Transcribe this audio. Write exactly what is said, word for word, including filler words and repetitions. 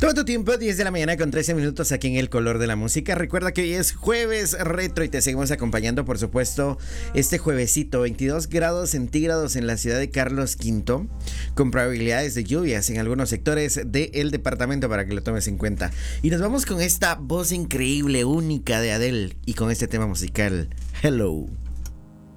Todo tu tiempo, diez de la mañana con trece minutos aquí en El Color de la Música. Recuerda que hoy es jueves retro y te seguimos acompañando, por supuesto, este juevesito. veintidós grados centígrados en la ciudad de Carlos Quinto, con probabilidades de lluvias en algunos sectores del departamento para que lo tomes en cuenta. Y nos vamos con esta voz increíble, única de Adele y con este tema musical, Hello.